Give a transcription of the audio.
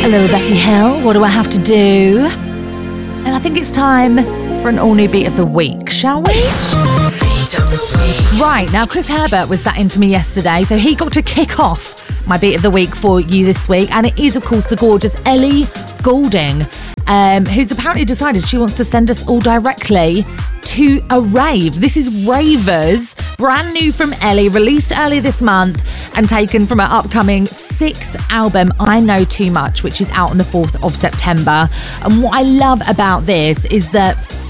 Hello, Becky Hill. What do I have to do? And I think it's time for an all-new Beat of the Week, shall we? Right, now Chris Herbert was sat in for me yesterday, so he got to kick off my Beat of the Week for you this week, and it is, of course, the gorgeous Ellie Goulding, who's apparently decided she wants to send us all directly to a rave. This is Ravers, brand new from Ellie, released earlier this month and taken from her upcoming 6th album, I Know Too Much, which is out on the 4th of September. And what I love about this is that